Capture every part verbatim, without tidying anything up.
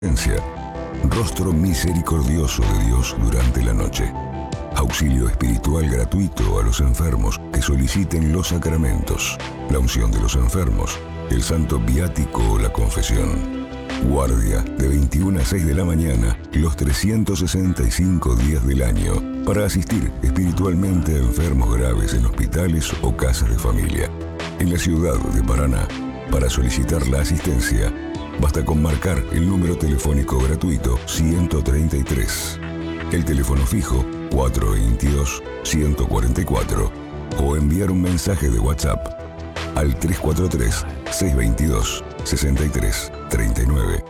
Rostro misericordioso de Dios durante la noche. Auxilio espiritual gratuito a los enfermos que soliciten los sacramentos, la unción de los enfermos, el santo viático o la confesión. Guardia de veintiuna a seis de la mañana, los trescientos sesenta y cinco días del año, para asistir espiritualmente a enfermos graves en hospitales o casas de familia. En la ciudad de Paraná, para solicitar la asistencia, basta con marcar el número telefónico gratuito ciento treinta y tres, el teléfono fijo cuatro veintidós, ciento cuarenta y cuatro o enviar un mensaje de WhatsApp al tres cuatro tres, seis veintidós, sesenta y tres, treinta y nueve.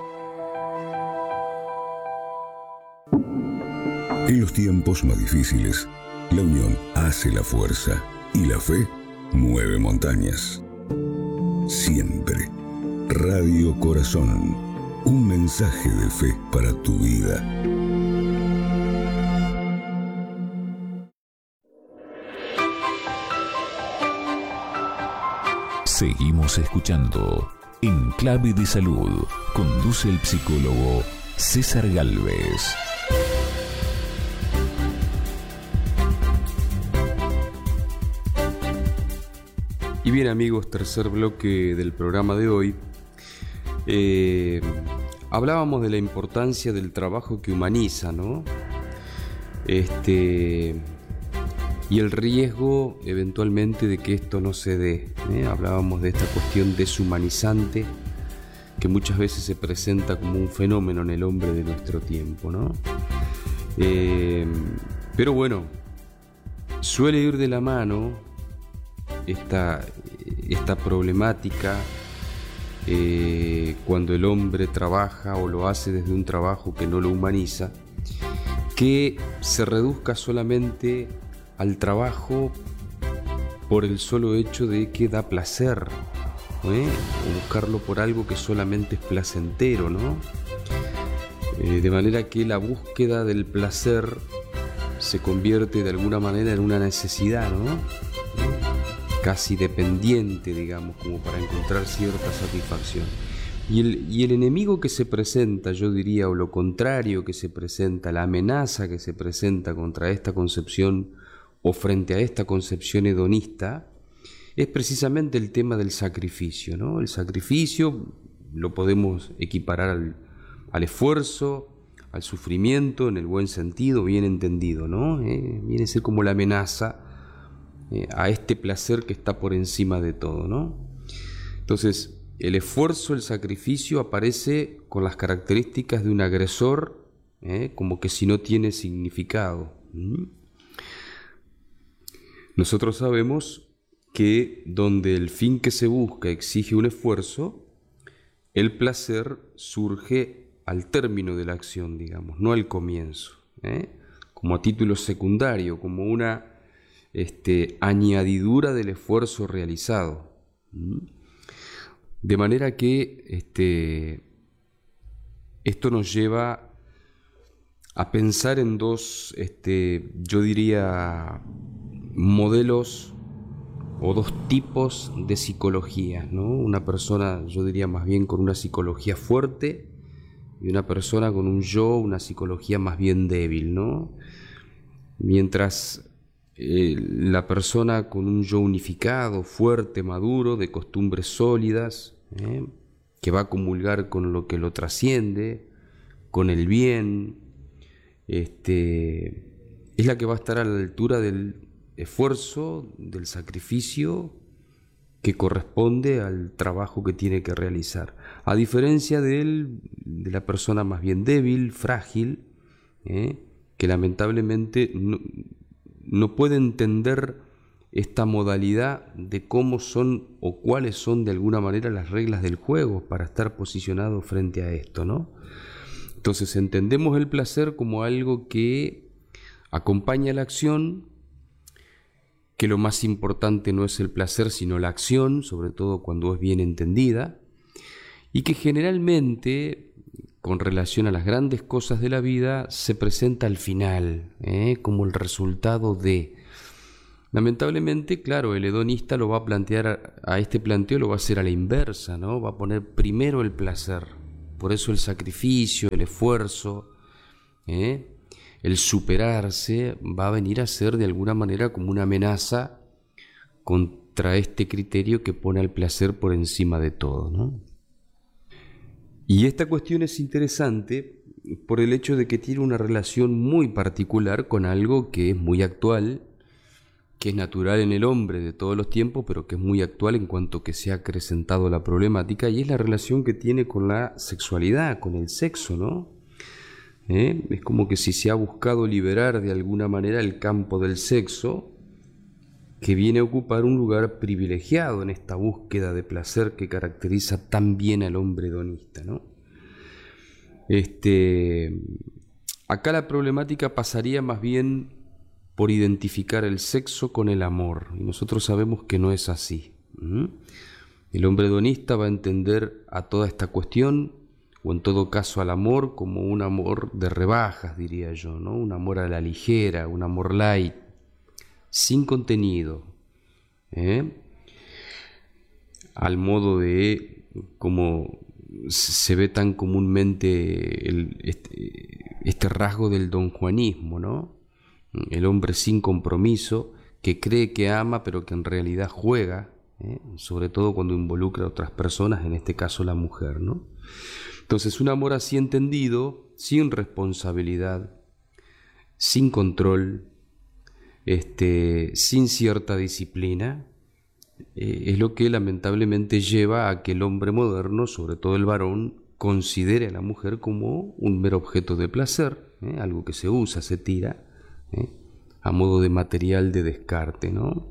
En los tiempos más difíciles, la unión hace la fuerza y la fe mueve montañas. Siempre. Radio Corazón, un mensaje de fe para tu vida. Seguimos escuchando En Clave de Salud. Conduce el psicólogo César Gálvez. Y bien, amigos, tercer bloque del programa de hoy. Eh, hablábamos de la importancia del trabajo que humaniza, ¿no? Este, y el riesgo eventualmente de que esto no se dé, ¿eh? Hablábamos de esta cuestión deshumanizante que muchas veces se presenta como un fenómeno en el hombre de nuestro tiempo, ¿no? Eh, pero bueno, suele ir de la mano esta, esta problemática eh, cuando el hombre trabaja o lo hace desde un trabajo que no lo humaniza, que se reduzca solamente al trabajo por el solo hecho de que da placer, ¿eh? O buscarlo por algo que solamente es placentero, ¿no? Eh, de manera que la búsqueda del placer se convierte de alguna manera en una necesidad, ¿no? Casi dependiente, digamos, como para encontrar cierta satisfacción. Y el, y el enemigo que se presenta, yo diría, o lo contrario que se presenta, la amenaza que se presenta contra esta concepción o frente a esta concepción hedonista, es precisamente el tema del sacrificio, ¿no? El sacrificio lo podemos equiparar al, al esfuerzo, al sufrimiento, en el buen sentido, bien entendido, ¿no? Eh, viene a ser como la amenaza eh, a este placer que está por encima de todo, ¿no? Entonces, el esfuerzo, el sacrificio aparece con las características de un agresor, eh, como que si no tiene significado. ¿Mm? Nosotros sabemos que donde el fin que se busca exige un esfuerzo, el placer surge al término de la acción, digamos, no al comienzo, ¿eh? Como a título secundario, como una este, añadidura del esfuerzo realizado. De manera que este, esto nos lleva a pensar en dos, este, yo diría, modelos o dos tipos de psicología, ¿no? Una persona, yo diría más bien con una psicología fuerte, y una persona con un yo, una psicología más bien débil, ¿no? Mientras eh, la persona con un yo unificado, fuerte, maduro, de costumbres sólidas, ¿eh? que va a comulgar con lo que lo trasciende, con el bien, este, es la que va a estar a la altura del esfuerzo, del sacrificio que corresponde al trabajo que tiene que realizar, a diferencia de él, de la persona más bien débil, frágil, ¿eh? que lamentablemente no, no puede entender esta modalidad de cómo son o cuáles son de alguna manera las reglas del juego para estar posicionado frente a esto, ¿no? Entonces entendemos el placer como algo que acompaña la acción, que lo más importante no es el placer sino la acción, sobre todo cuando es bien entendida, y que generalmente, con relación a las grandes cosas de la vida, se presenta al final, ¿eh? como el resultado de... Lamentablemente, claro, el hedonista lo va a plantear, a este planteo lo va a hacer a la inversa, ¿no? Va a poner primero el placer, Por eso el sacrificio, el esfuerzo, ¿eh? el superarse va a venir a ser de alguna manera como una amenaza contra este criterio que pone al placer por encima de todo, ¿no? Y esta cuestión es interesante por el hecho de que tiene una relación muy particular con algo que es muy actual, que es natural en el hombre de todos los tiempos, pero que es muy actual en cuanto que se ha acrecentado la problemática, y es la relación que tiene con la sexualidad, con el sexo, ¿no? ¿Eh? Es como que si se ha buscado liberar de alguna manera el campo del sexo, que viene a ocupar un lugar privilegiado en esta búsqueda de placer que caracteriza tan bien al hombre hedonista, ¿no? Este, acá la problemática pasaría más bien por identificar el sexo con el amor, y nosotros sabemos que no es así. ¿Mm? El hombre hedonista va a entender a toda esta cuestión, o en todo caso al amor, como un amor de rebajas, diría yo, ¿no? Un amor a la ligera, un amor light, sin contenido, ¿eh? Al modo de, como se ve tan comúnmente el, este, este rasgo del donjuanismo, ¿no? El hombre sin compromiso, que cree que ama, pero que en realidad juega, ¿eh? Sobre todo cuando involucra a otras personas, en este caso la mujer, ¿no? Entonces, un amor así entendido, sin responsabilidad, sin control, este, sin cierta disciplina, eh, es lo que lamentablemente lleva a que el hombre moderno, sobre todo el varón, considere a la mujer como un mero objeto de placer, ¿eh? Algo que se usa, se tira, ¿eh? A modo de material de descarte, ¿no?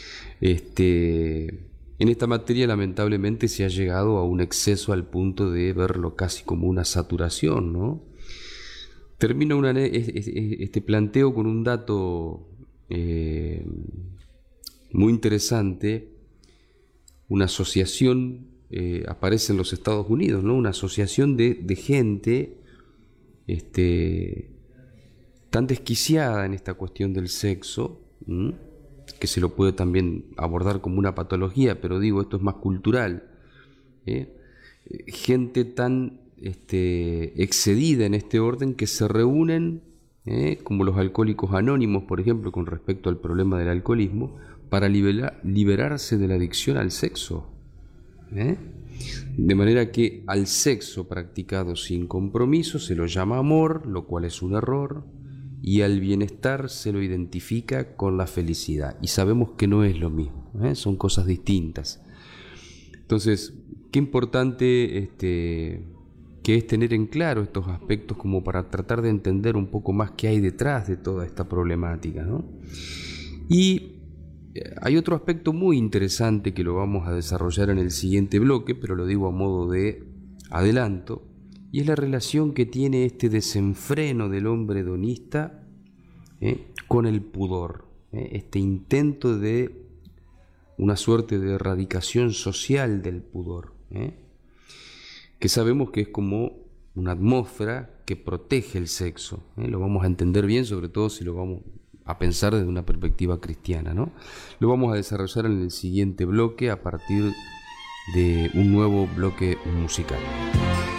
Este... En esta materia lamentablemente se ha llegado a un exceso al punto de verlo casi como una saturación, ¿no? Termino una, este planteo con un dato eh, muy interesante. Una asociación eh, aparece en los Estados Unidos, ¿no? Una asociación de, de gente este, tan desquiciada en esta cuestión del sexo, ¿m? que se lo puede también abordar como una patología, pero digo, esto es más cultural, ¿eh? Gente tan este, excedida en este orden que se reúnen, ¿eh? como los alcohólicos anónimos, por ejemplo, con respecto al problema del alcoholismo, para liberar, liberarse de la adicción al sexo, ¿eh? De manera que al sexo practicado sin compromiso se lo llama amor, lo cual es un error, y al bienestar se lo identifica con la felicidad, y sabemos que no es lo mismo, ¿eh? Son cosas distintas. Entonces, qué importante este, que es tener en claro estos aspectos como para tratar de entender un poco más qué hay detrás de toda esta problemática, ¿no? Y hay otro aspecto muy interesante que lo vamos a desarrollar en el siguiente bloque, pero lo digo a modo de adelanto, y es la relación que tiene este desenfreno del hombre hedonista ¿eh? con el pudor, ¿eh? este intento de una suerte de erradicación social del pudor, ¿eh? que sabemos que es como una atmósfera que protege el sexo, ¿eh? Lo vamos a entender bien, sobre todo si lo vamos a pensar desde una perspectiva cristiana, ¿no? Lo vamos a desarrollar en el siguiente bloque a partir de un nuevo bloque musical.